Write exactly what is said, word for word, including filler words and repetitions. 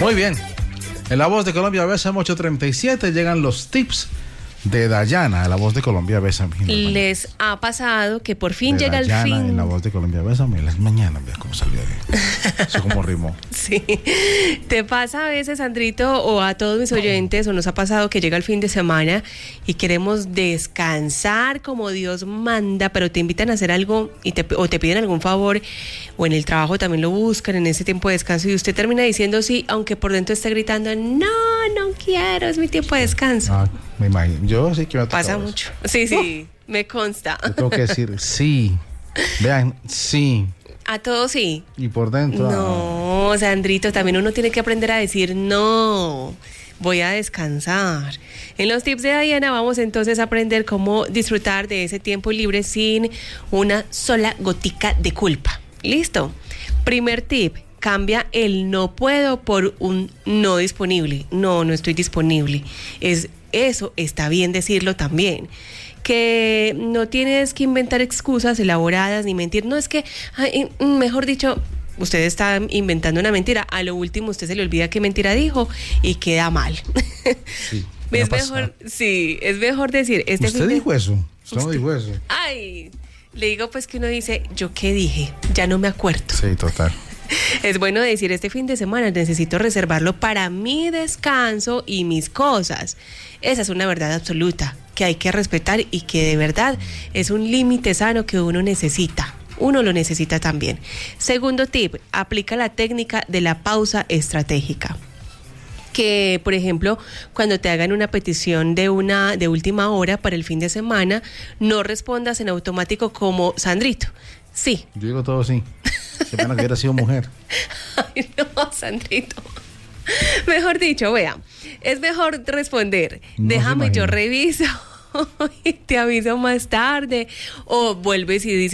Muy bien. En La Voz de Colombia, Bésame ocho treinta y siete, llegan los tips de Dayana, en La Voz de Colombia, Bésame. ¿Les ha pasado que por fin de llega Dayana, el fin? En La Voz de Colombia, Bésame, las mañanas, vea cómo salió ahí. Eso como rimó. Sí. ¿Te pasa a veces, Sandrito, o a todos mis oyentes, o nos ha pasado que llega el fin de semana y queremos descansar como Dios manda, pero te invitan a hacer algo y te, o te piden algún favor, o en el trabajo también lo buscan en ese tiempo de descanso y usted termina diciendo sí, aunque por dentro esté gritando, no, no quiero, es mi tiempo de descanso? Ah, me imagino. Yo sí que me ha Pasa tocado mucho. eso. Sí, sí, uh. me consta. Yo tengo que decir sí. Vean, sí. A todos sí. Y por dentro. No, ah. Sandrito, también uno tiene que aprender a decir no. Voy a descansar. En los tips de Dayana vamos entonces a aprender cómo disfrutar de ese tiempo libre sin una sola gotica de culpa. ¿Listo? Primer tip. Cambia el no puedo por un no disponible. No, no estoy disponible. Es, eso está bien decirlo también. Que no tienes que inventar excusas elaboradas ni mentir. No, es que, ay, mejor dicho, usted está inventando una mentira. A lo último usted se le olvida qué mentira dijo y queda mal. Sí, es mejor, sí, es mejor decir. Este ¿Usted de... dijo eso? ¿Usted no dijo eso? Ay, le digo pues que uno dice, ¿yo qué dije? Ya no me acuerdo. Sí, total. Es bueno decir, este fin de semana necesito reservarlo para mi descanso y mis cosas. Esa es una verdad absoluta que hay que respetar y que de verdad es un límite sano que uno necesita. Uno lo necesita también. Segundo tip, aplica la técnica de la pausa estratégica. Que, por ejemplo, cuando te hagan una petición de una de última hora para el fin de semana, no respondas en automático como Sandrito. Sí. Yo digo todo sí. Qué pena que hubiera sido mujer. Ay, no, Sandrito. Mejor dicho, vea, es mejor responder, no déjame yo reviso y te aviso más tarde, o vuelves y dices